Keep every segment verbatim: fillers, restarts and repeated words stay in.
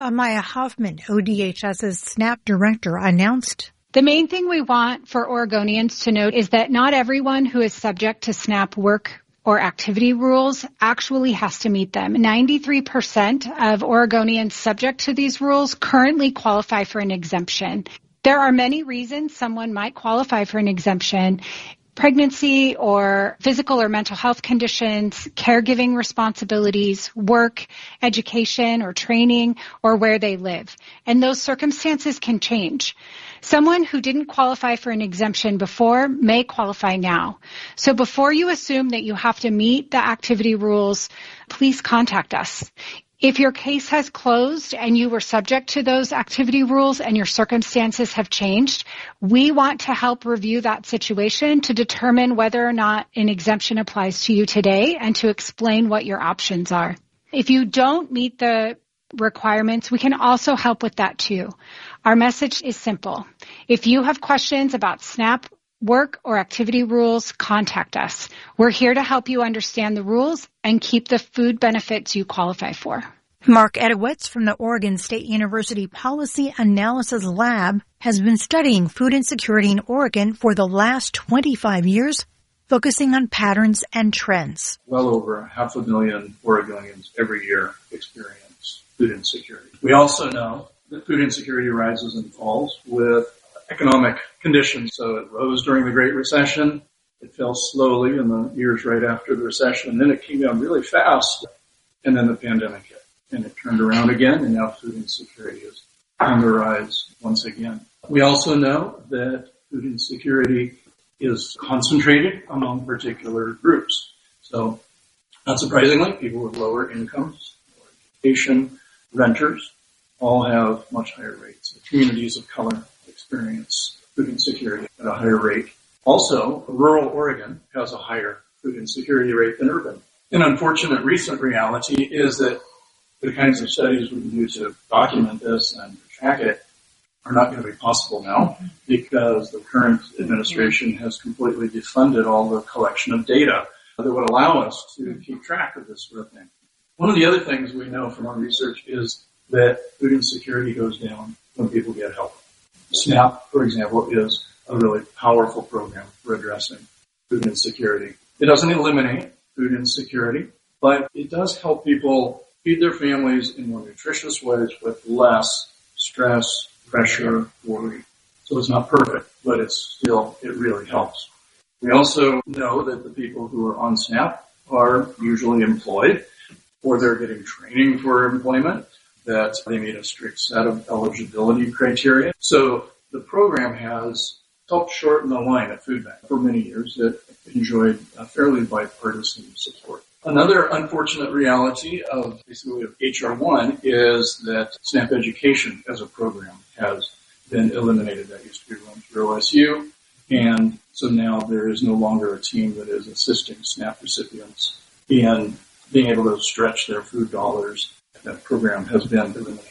Amaya Hoffman, ODHS's SNAP director, announced. The main thing we want for Oregonians to note is that not everyone who is subject to SNAP work or activity rules actually has to meet them. ninety-three percent of Oregonians subject to these rules currently qualify for an exemption. There are many reasons someone might qualify for an exemption. Pregnancy or physical or mental health conditions, caregiving responsibilities, work, education or training, or where they live. And those circumstances can change. Someone who didn't qualify for an exemption before may qualify now. So before you assume that you have to meet the activity rules, please contact us. If your case has closed and you were subject to those activity rules and your circumstances have changed, we want to help review that situation to determine whether or not an exemption applies to you today and to explain what your options are. If you don't meet the requirements, we can also help with that too. Our message is simple. If you have questions about SNAP work or activity rules, contact us. We're here to help you understand the rules and keep the food benefits you qualify for. Mark Edowitz from the Oregon State University Policy Analysis Lab has been studying food insecurity in Oregon for the last twenty-five years, focusing on patterns and trends. Well over half a million Oregonians every year experience food insecurity. We also know that food insecurity rises and falls with economic conditions. So it rose during the Great Recession. It fell slowly in the years right after the recession. And then it came down really fast. And then the pandemic hit. And it turned around again. And now food insecurity is on the rise once again. We also know that food insecurity is concentrated among particular groups. So not surprisingly, people with lower incomes, lower education, renters, all have much higher rates. The communities of color experience food insecurity at a higher rate. Also, rural Oregon has a higher food insecurity rate than urban. An unfortunate recent reality is that the kinds of studies we do to document this and track it are not going to be possible now because the current administration has completely defunded all the collection of data that would allow us to keep track of this sort of thing. One of the other things we know from our research is that food insecurity goes down when people get help. SNAP, for example, is a really powerful program for addressing food insecurity. It doesn't eliminate food insecurity, but it does help people feed their families in more nutritious ways with less stress, pressure, worry. So it's not perfect, but it's still, it really helps. We also know that the people who are on SNAP are usually employed or they're getting training for employment, that they meet a strict set of eligibility criteria. So the program has helped shorten the line at food bank. For many years, it enjoyed a fairly bipartisan support. Another unfortunate reality of basically of H R one is that SNAP education as a program has been eliminated. That used to be run through O S U, and so now there is no longer a team that is assisting SNAP recipients in being able to stretch their food dollars. That program has been eliminated.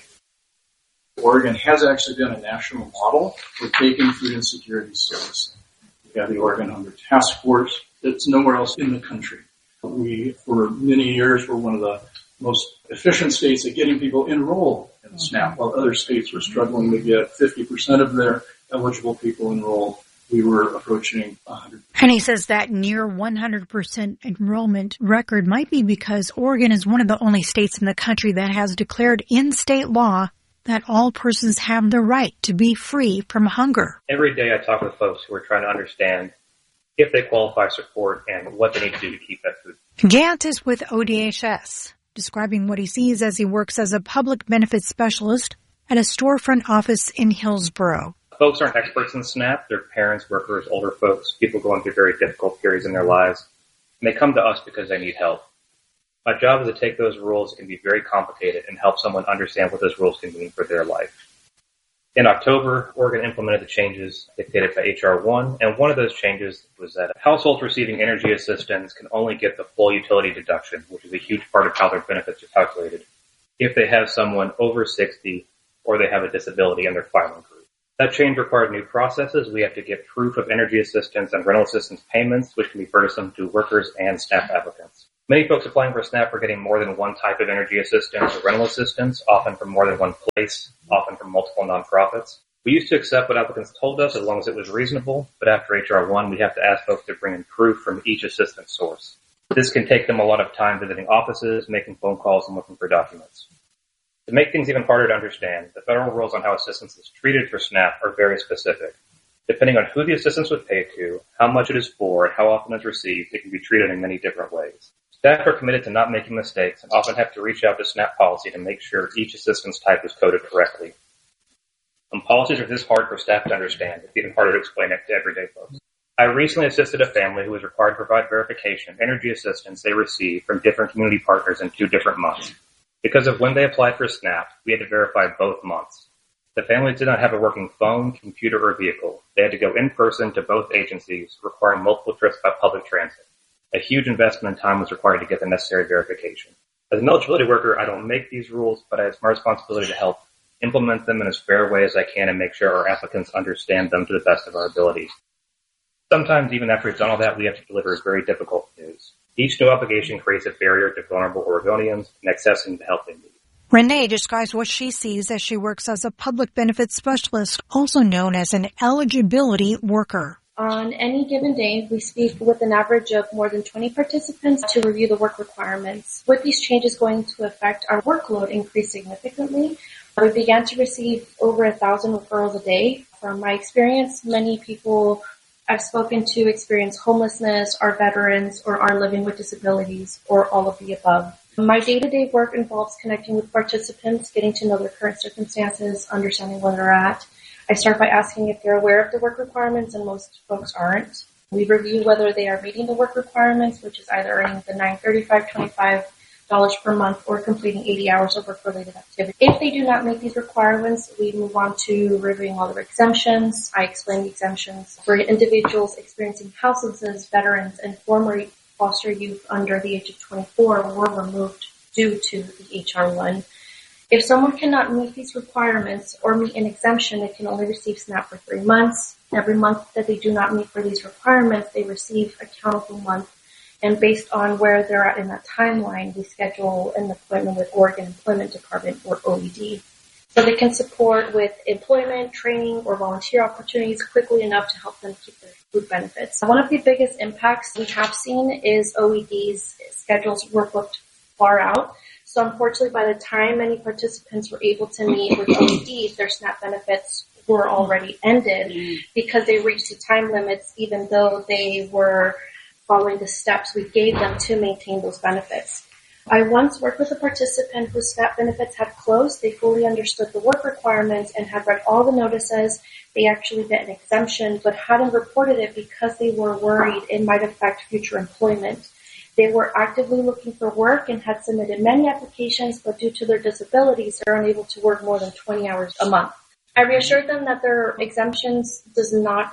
Oregon has actually been a national model for taking food insecurity seriously. We have the Oregon Hunger Task Force. It's nowhere else in the country. We, for many years, were one of the most efficient states at getting people enrolled in SNAP, while other states were struggling to get fifty percent of their eligible people enrolled. We were approaching one hundred. And he says that near one hundred percent enrollment record might be because Oregon is one of the only states in the country that has declared in state law that all persons have the right to be free from hunger. Every day I talk with folks who are trying to understand if they qualify for support and what they need to do to keep that food. Gant is with O D H S, describing what he sees as he works as a public benefits specialist at a storefront office in Hillsboro. Folks aren't experts in SNAP. They're parents, workers, older folks, people going through very difficult periods in their lives. And they come to us because they need help. My job is to take those rules and be very complicated and help someone understand what those rules can mean for their life. In October, Oregon implemented the changes dictated by H R one, and one of those changes was that households receiving energy assistance can only get the full utility deduction, which is a huge part of how their benefits are calculated, if they have someone over sixty or they have a disability in their filing group. That change required new processes. We have to get proof of energy assistance and rental assistance payments, which can be burdensome to workers and SNAP applicants. Many folks applying for SNAP are getting more than one type of energy assistance or rental assistance, often from more than one place, often from multiple nonprofits. We used to accept what applicants told us as long as it was reasonable, but after H R one, we have to ask folks to bring in proof from each assistance source. This can take them a lot of time visiting offices, making phone calls, and looking for documents. To make things even harder to understand, the federal rules on how assistance is treated for SNAP are very specific. Depending on who the assistance was paid to, how much it is for, and how often it's received, it can be treated in many different ways. Staff are committed to not making mistakes and often have to reach out to SNAP policy to make sure each assistance type is coded correctly. When policies are this hard for staff to understand, it's even harder to explain it to everyday folks. I recently assisted a family who was required to provide verification of energy assistance they received from different community partners in two different months. Because of when they applied for SNAP, we had to verify both months. The family did not have a working phone, computer, or vehicle. They had to go in person to both agencies, requiring multiple trips by public transit. A huge investment in time was required to get the necessary verification. As an eligibility worker, I don't make these rules, but it's my responsibility to help implement them in as fair a way as I can and make sure our applicants understand them to the best of our ability. Sometimes, even after we've done all that, we have to deliver very difficult news. Each new obligation creates a barrier to vulnerable Oregonians in accessing the help they need. Renee describes what she sees as she works as a public benefits specialist, also known as an eligibility worker. On any given day, we speak with an average of more than twenty participants to review the work requirements. With these changes going into effect, our workload increased significantly. We began to receive over a thousand referrals a day. From my experience, many people I've spoken to experience homelessness, are veterans, or are living with disabilities, or all of the above. My day-to-day work involves connecting with participants, getting to know their current circumstances, understanding where they're at. I start by asking if they're aware of the work requirements, and most folks aren't. We review whether they are meeting the work requirements, which is either earning the nine thirty-five twenty-five dollars per month or completing eighty hours of work-related activity. If they do not meet these requirements, we move on to reviewing all their exemptions. I explain the exemptions for individuals experiencing houselessness, veterans, and former foster youth under the age of twenty-four were removed due to the H R one. If someone cannot meet these requirements or meet an exemption, they can only receive SNAP for three months. Every month that they do not meet for these requirements, they receive a countable month. And based on where they're at in that timeline, we schedule an appointment with Oregon Employment Department, or O E D. So they can support with employment, training, or volunteer opportunities quickly enough to help them keep their food benefits. One of the biggest impacts we have seen is O E D's schedules were booked far out. So unfortunately, by the time many participants were able to meet with O E Ds, their SNAP benefits were already ended because they reached the time limits, even though they were following the steps we gave them to maintain those benefits. I once worked with a participant whose SNAP benefits had closed. They fully understood the work requirements and had read all the notices. They actually got an exemption, but hadn't reported it because they were worried it might affect future employment. They were actively looking for work and had submitted many applications, but due to their disabilities, they're unable to work more than twenty hours a month. I reassured them that their exemptions does not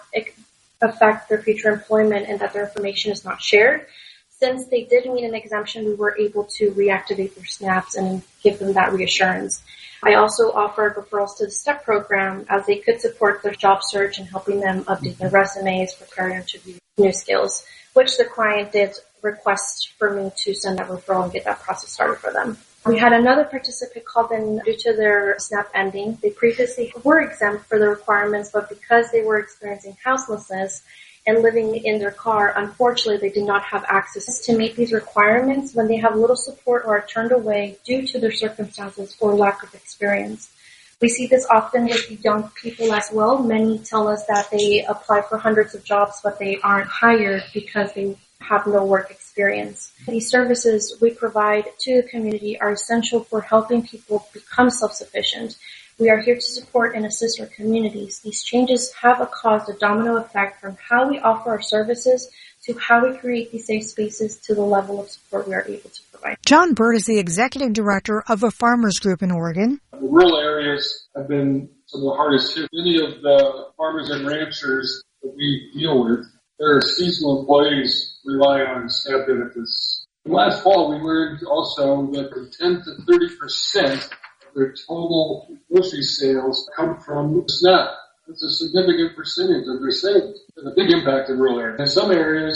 affect their future employment and that their information is not shared. Since they did meet an exemption, we were able to reactivate their SNAPs and give them that reassurance. I also offered referrals to the STEP program as they could support their job search and helping them update their resumes, prepare to interview new skills, which the client did request for me to send that referral and get that process started for them. We had another participant called in due to their SNAP ending. They previously were exempt for the requirements, but because they were experiencing houselessness and living in their car, unfortunately, they did not have access to meet these requirements when they have little support or are turned away due to their circumstances or lack of experience. We see this often with the young people as well. Many tell us that they apply for hundreds of jobs, but they aren't hired because they have no work experience. These services we provide to the community are essential for helping people become self-sufficient. We are here to support and assist our communities. These changes have caused a domino effect from how we offer our services to how we create these safe spaces to the level of support we are able to provide. John Bird is the executive director of a farmers group in Oregon. The rural areas have been some of the hardest hit. Many of the farmers and ranchers that we deal with, their seasonal employees rely on SNAP benefits. And last fall, we learned also that from ten to thirty percent of their total grocery sales come from SNAP. That's a significant percentage of their savings. It's a big impact in rural areas. In some areas, you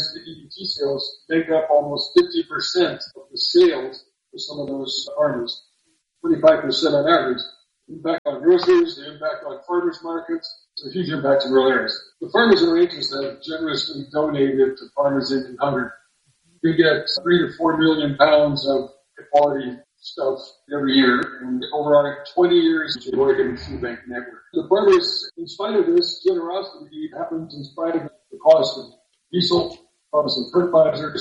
T sales make up almost fifty percent of the sales for some of those farmers, twenty-five percent on average. The impact on grocers, the impact on farmers markets, it's a huge impact in rural areas. The farmers and ranchers have generously donated to Farmers Incorporated Hunger. We get three to four million pounds of quality stuff every year, and over our twenty years of Oregon Food Bank Network. The farmers, in spite of this generosity, happens in spite of the cost of diesel, cost of fertilizer,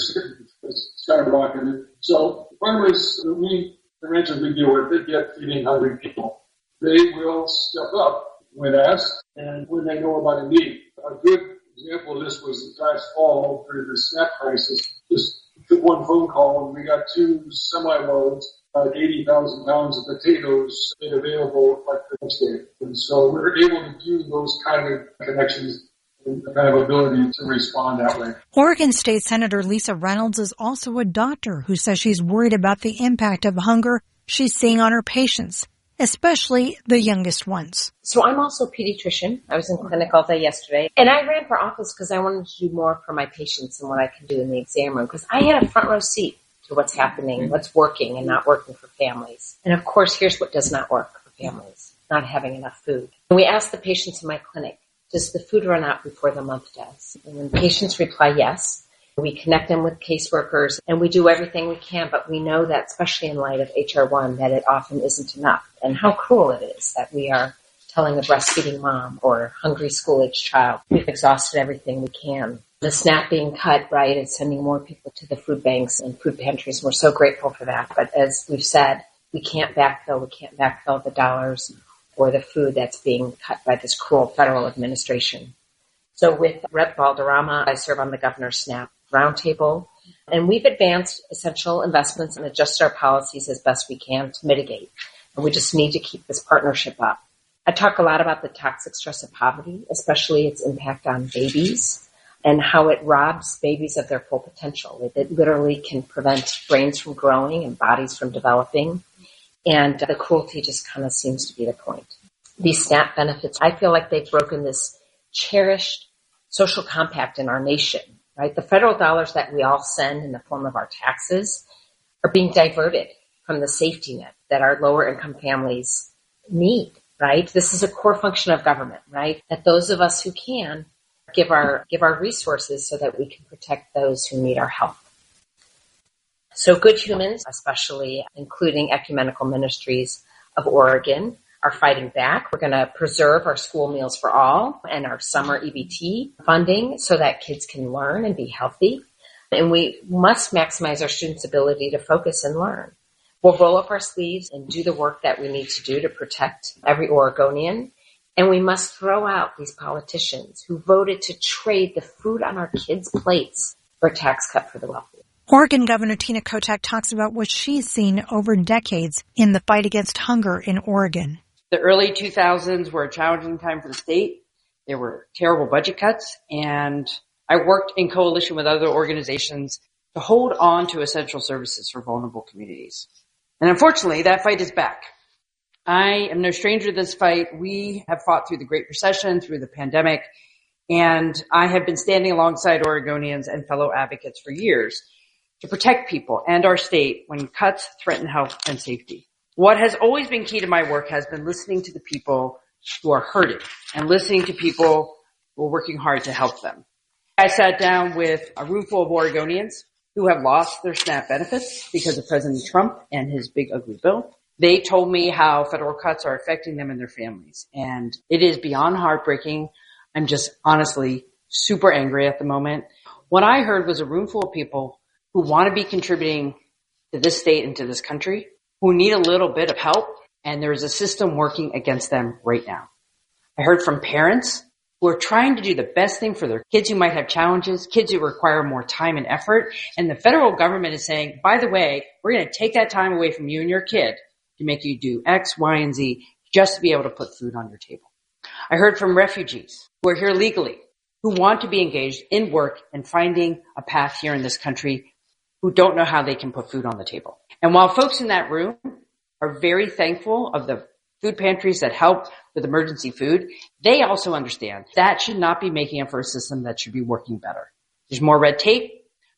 has skyrocketed. So the farmers that we, the ranchers we deal with, they get feeding hungry people. They will step up when asked and when they know about a need. A good example of this was last fall during the SNAP crisis. Just took one phone call and we got two semi-loads, about eighty thousand pounds of potatoes made available like the next day. And so we're able to do those kind of connections and the kind of ability to respond that way. Oregon State Senator Lisa Reynolds is also a doctor who says she's worried about the impact of hunger she's seeing on her patients, especially the youngest ones. So I'm also a pediatrician. I was in clinic all day yesterday. And I ran for office because I wanted to do more for my patients than what I can do in the exam room. Because I had a front row seat to what's happening, what's working and not working for families. And of course, here's what does not work for families: not having enough food. And we asked the patients in my clinic, does the food run out before the month does? And when patients reply yes, we connect them with caseworkers and we do everything we can, but we know that, especially in light of H R one, that it often isn't enough. And how cruel it is that we are telling a breastfeeding mom or hungry school-age child, we've exhausted everything we can. The SNAP being cut, right, is sending more people to the food banks and food pantries, and we're so grateful for that. But as we've said, we can't backfill, we can't backfill the dollars or the food that's being cut by this cruel federal administration. So with Representative Valderrama, I serve on the Governor's SNAP Roundtable, and we've advanced essential investments and adjusted our policies as best we can to mitigate. And we just need to keep this partnership up. I talk a lot about the toxic stress of poverty, especially its impact on babies and how it robs babies of their full potential. It literally can prevent brains from growing and bodies from developing. And the cruelty just kind of seems to be the point. These SNAP benefits, I feel like they've broken this cherished social compact in our nation, right? The federal dollars that we all send in the form of our taxes are being diverted from the safety net that our lower income families need, right? This is a core function of government, right? That those of us who can give our, give our resources so that we can protect those who need our help. So Good Humans, especially including Ecumenical Ministries of Oregon, are fighting back. We're going to preserve our school meals for all and our summer E B T funding so that kids can learn and be healthy. And we must maximize our students' ability to focus and learn. We'll roll up our sleeves and do the work that we need to do to protect every Oregonian. And we must throw out these politicians who voted to trade the food on our kids' plates for a tax cut for the wealthy. Oregon Governor Tina Kotek talks about what she's seen over decades in the fight against hunger in Oregon. The early two thousands were a challenging time for the state. There were terrible budget cuts, and I worked in coalition with other organizations to hold on to essential services for vulnerable communities. And unfortunately, that fight is back. I am no stranger to this fight. We have fought through the Great Recession, through the pandemic, and I have been standing alongside Oregonians and fellow advocates for years to protect people and our state when cuts threaten health and safety. What has always been key to my work has been listening to the people who are hurting and listening to people who are working hard to help them. I sat down with a room full of Oregonians who have lost their SNAP benefits because of President Trump and his big ugly bill. They told me how federal cuts are affecting them and their families, and it is beyond heartbreaking. I'm just honestly super angry at the moment. What I heard was a room full of people who want to be contributing to this state and to this country, who need a little bit of help, and there is a system working against them right now. I heard from parents who are trying to do the best thing for their kids who might have challenges, kids who require more time and effort, and the federal government is saying, by the way, we're going to take that time away from you and your kid to make you do X, Y, and Z just to be able to put food on your table. I heard from refugees who are here legally, who want to be engaged in work and finding a path here in this country, who don't know how they can put food on the table. And while folks in that room are very thankful of the food pantries that help with emergency food, they also understand that should not be making up for a system that should be working better. There's more red tape,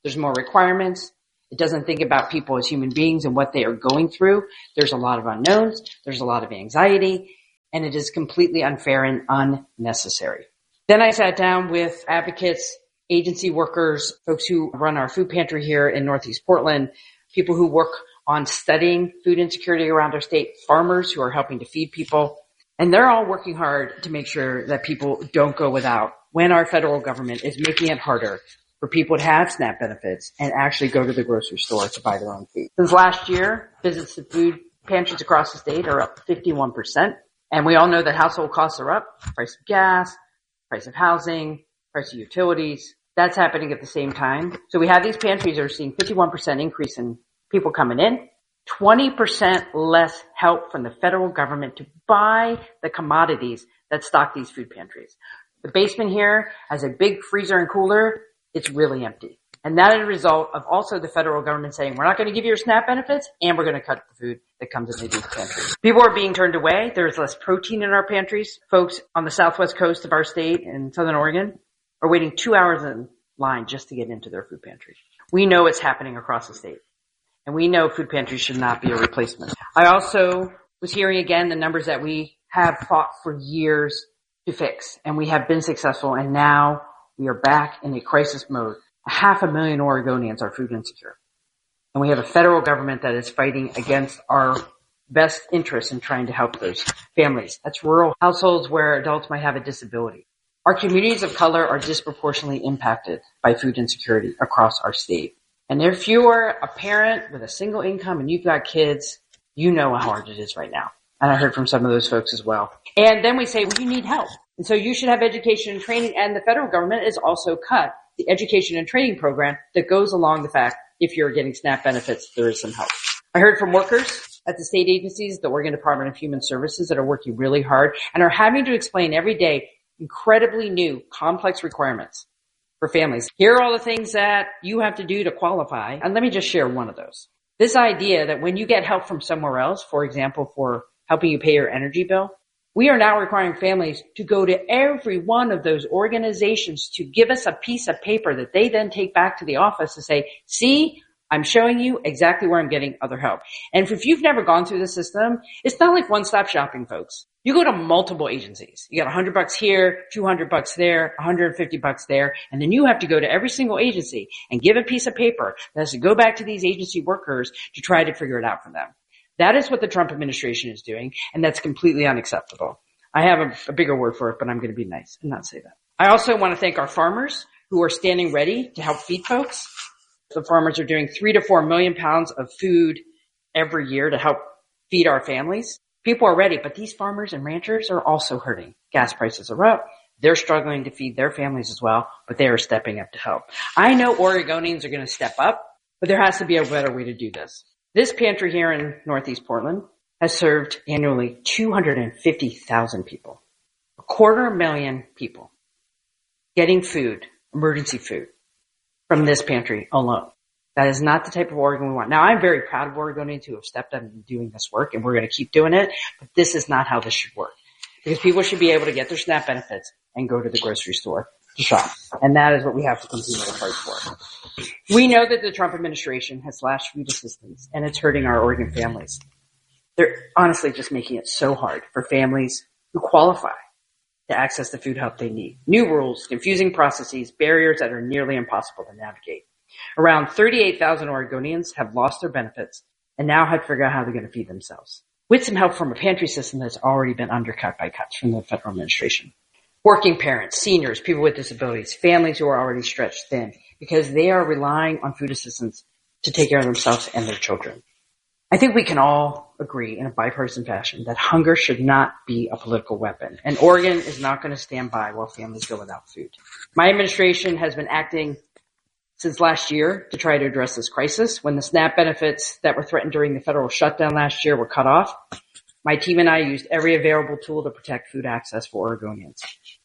There's more requirements. It doesn't think about people as human beings and what they are going through. There's a lot of unknowns. There's a lot of anxiety, and it is completely unfair and unnecessary. Then I sat down with advocates, agency workers, folks who run our food pantry here in Northeast Portland, people who work on studying food insecurity around our state, farmers who are helping to feed people. And they're all working hard to make sure that people don't go without when our federal government is making it harder for people to have SNAP benefits and actually go to the grocery store to buy their own food. Since last year, visits to food pantries across the state are up fifty-one percent. And we all know that household costs are up. Price of gas, price of housing, price of utilities. That's happening at the same time. So we have these pantries that are seeing fifty-one percent increase in people coming in, twenty percent less help from the federal government to buy the commodities that stock these food pantries. The basement here has a big freezer and cooler. It's really empty. And that is a result of also the federal government saying, we're not going to give you your SNAP benefits, and we're going to cut the food that comes into these pantries. People are being turned away. There's less protein in our pantries. Folks on the southwest coast of our state in Southern Oregon are waiting two hours in line just to get into their food pantry. We know it's happening across the state. And we know food pantries should not be a replacement. I also was hearing again the numbers that we have fought for years to fix, and we have been successful, and now we are back in a crisis mode. Half a million Oregonians are food insecure. And we have a federal government that is fighting against our best interests in trying to help those families. That's rural households where adults might have a disability. Our communities of color are disproportionately impacted by food insecurity across our state. And if you are a parent with a single income and you've got kids, you know how hard it is right now. And I heard from some of those folks as well. And then we say, well, you need help. And so you should have education and training. And the federal government has also cut the education and training program that goes along the fact if you're getting SNAP benefits, there is some help. I heard from workers at the state agencies, the Oregon Department of Human Services, that are working really hard and are having to explain every day incredibly new, complex requirements for families. Here are all the things that you have to do to qualify. And let me just share one of those. This idea that when you get help from somewhere else, for example, for helping you pay your energy bill, we are now requiring families to go to every one of those organizations to give us a piece of paper that they then take back to the office to say, see, I'm showing you exactly where I'm getting other help. And if you've never gone through the system, it's not like one-stop shopping, folks. You go to multiple agencies. You got a hundred bucks here, two hundred bucks there, one hundred fifty bucks there, and then you have to go to every single agency and give a piece of paper that has to go back to these agency workers to try to figure it out for them. That is what the Trump administration is doing, and that's completely unacceptable. I have a, a bigger word for it, but I'm going to be nice and not say that. I also want to thank our farmers who are standing ready to help feed folks. The farmers are doing three to four million pounds of food every year to help feed our families. People are ready, but these farmers and ranchers are also hurting. Gas prices are up. They're struggling to feed their families as well, but they are stepping up to help. I know Oregonians are going to step up, but there has to be a better way to do this. This pantry here in Northeast Portland has served annually two hundred fifty thousand people, a quarter million people getting food, emergency food, from this pantry alone. That is not the type of Oregon we want. Now, I'm very proud of Oregonians who have stepped up and doing this work, and we're going to keep doing it, but this is not how this should work. Because people should be able to get their SNAP benefits and go to the grocery store to shop. And that is what we have to continue to fight for. We know that the Trump administration has slashed food assistance, and it's hurting our Oregon families. They're honestly just making it so hard for families who qualify to access the food help they need. New rules, confusing processes, barriers that are nearly impossible to navigate. Around thirty-eight thousand Oregonians have lost their benefits and now have to figure out how they're going to feed themselves, with some help from a pantry system that's already been undercut by cuts from the federal administration. Working parents, seniors, people with disabilities, families who are already stretched thin because they are relying on food assistance to take care of themselves and their children. I think we can all agree in a bipartisan fashion that hunger should not be a political weapon, and Oregon is not going to stand by while families go without food. My administration has been acting since last year to try to address this crisis. When the SNAP benefits that were threatened during the federal shutdown last year were cut off, my team and I used every available tool to protect food access for Oregonians.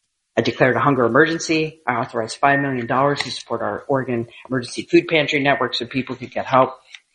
I declared a hunger emergency. I authorized five million dollars to support our Oregon Emergency Food Pantry Network so people could get help.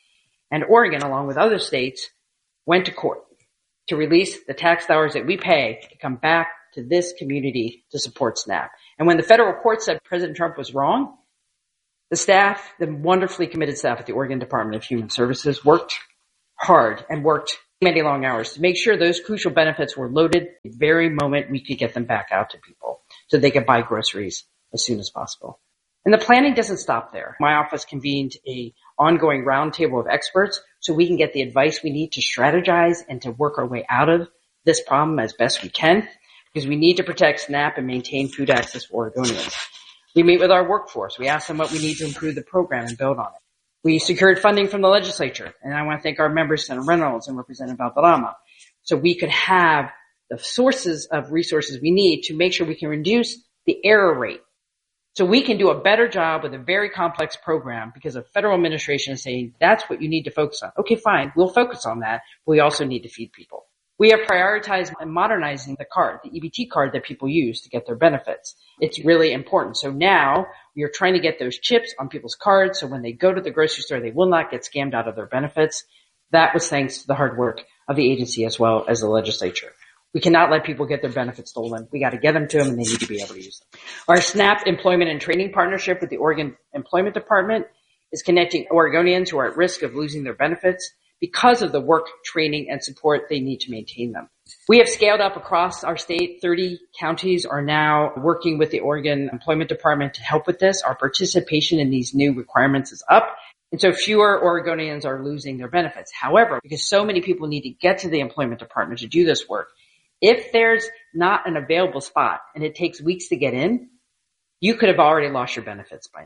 And Oregon, along with other states, went to court to release the tax dollars that we pay to come back to this community to support SNAP. And when the federal court said President Trump was wrong, The staff, the wonderfully committed staff at the Oregon Department of Human Services worked hard and worked many long hours to make sure those crucial benefits were loaded the very moment we could get them back out to people so they could buy groceries as soon as possible. And the planning doesn't stop there. My office convened a ongoing roundtable of experts so we can get the advice we need to strategize and to work our way out of this problem as best we can, because we need to protect SNAP and maintain food access for Oregonians. We meet with our workforce. We ask them what we need to improve the program and build on it. We secured funding from the legislature, and I want to thank our members, Senator Reynolds and Representative Valderrama, so we could have the sources of resources we need to make sure we can reduce the error rate. So we can do a better job with a very complex program because the federal administration is saying that's what you need to focus on. Okay, fine. We'll focus on that. But we also need to feed people. We have prioritized and modernizing the card, the E B T card that people use to get their benefits. It's really important. So now we are trying to get those chips on people's cards so when they go to the grocery store, they will not get scammed out of their benefits. That was thanks to the hard work of the agency as well as the legislature. We cannot let people get their benefits stolen. We got to get them to them, and they need to be able to use them. Our SNAP employment and training partnership with the Oregon Employment Department is connecting Oregonians who are at risk of losing their benefits because of the work, training, and support they need to maintain them. We have scaled up across our state. thirty counties are now working with the Oregon Employment Department to help with this. Our participation in these new requirements is up, and so fewer Oregonians are losing their benefits. However, because so many people need to get to the Employment Department to do this work, if there's not an available spot and it takes weeks to get in, you could have already lost your benefits by now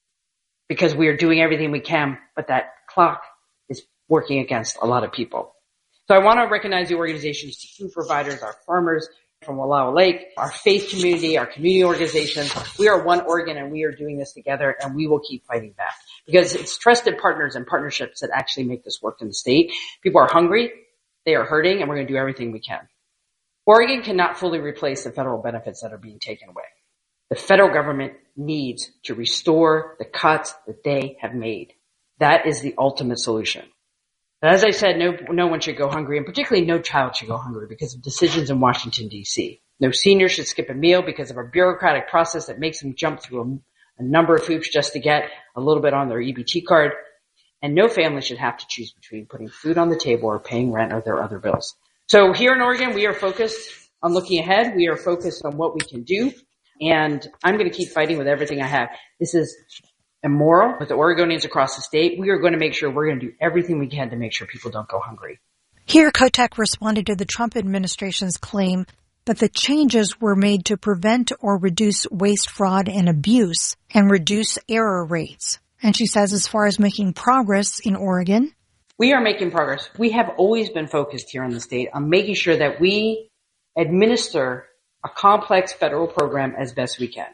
because we are doing everything we can, but that clock is working against a lot of people. So I want to recognize the organizations, the food providers, our farmers from Wallowa Lake, our faith community, our community organizations. We are one Oregon and we are doing this together, and we will keep fighting back because it's trusted partners and partnerships that actually make this work in the state. People are hungry, they are hurting, and we're going to do everything we can. Oregon cannot fully replace the federal benefits that are being taken away. The federal government needs to restore the cuts that they have made. That is the ultimate solution. And as I said, no, no one should go hungry, and particularly no child should go hungry because of decisions in Washington, D C. No senior should skip a meal because of a bureaucratic process that makes them jump through a, a number of hoops just to get a little bit on their E B T card. And no family should have to choose between putting food on the table or paying rent or their other bills. So here in Oregon, we are focused on looking ahead. We are focused on what we can do. And I'm going to keep fighting with everything I have. This is immoral with the Oregonians across the state. We are going to make sure we're going to do everything we can to make sure people don't go hungry. Here, Kotek responded to the Trump administration's claim that the changes were made to prevent or reduce waste, fraud, and abuse and reduce error rates. And she says as far as making progress in Oregon, we are making progress. We have always been focused here in the state on making sure that we administer a complex federal program as best we can.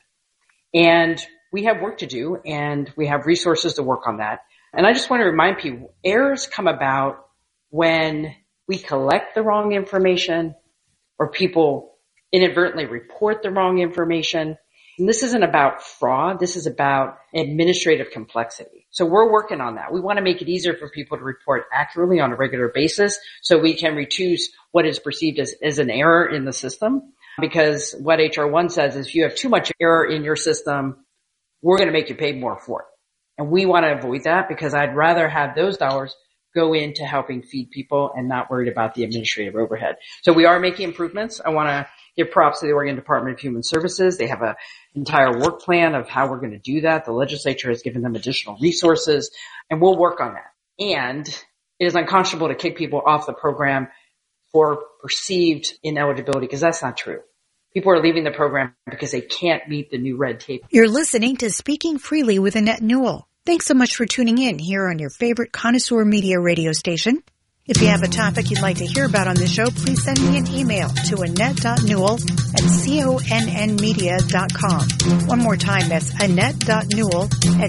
And we have work to do, and we have resources to work on that. And I just want to remind people, errors come about when we collect the wrong information or people inadvertently report the wrong information. And this isn't about fraud. This is about administrative complexity. So we're working on that. We want to make it easier for people to report accurately on a regular basis so we can reduce what is perceived as, as an error in the system. Because what H R one says is if you have too much error in your system, we're going to make you pay more for it. And we want to avoid that because I'd rather have those dollars go into helping feed people and not worried about the administrative overhead. So we are making improvements. I want to give props to the Oregon Department of Human Services. They have an entire work plan of how we're going to do that. The legislature has given them additional resources, and we'll work on that. And it is unconscionable to kick people off the program for perceived ineligibility because that's not true. People are leaving the program because they can't meet the new red tape. You're listening to Speaking Freely with Annette Newell. Thanks so much for tuning in here on your favorite Connoisseur Media radio station. If you have a topic you'd like to hear about on the show, please send me an email to annette dot newell at conn media dot com. One more time, that's annette dot newell at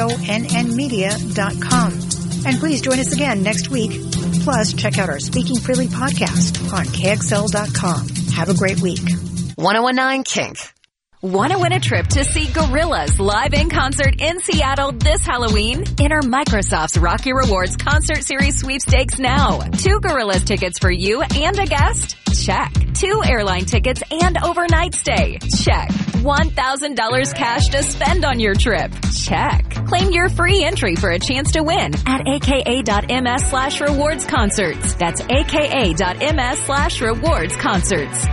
conn media dot com. And please join us again next week. Plus, check out our Speaking Freely podcast on K X L dot com. Have a great week. ten nineteen Kink. Want to win a trip to see Gorillaz live in concert in Seattle this Halloween? Enter Microsoft's Rock Your Rewards Concert Series sweepstakes now. Two Gorillaz tickets for you and a guest? Check. Two airline tickets and overnight stay? Check. one thousand dollars cash to spend on your trip? Check. Claim your free entry for a chance to win at aka.ms slash rewards concerts. That's aka.ms slash rewards concerts.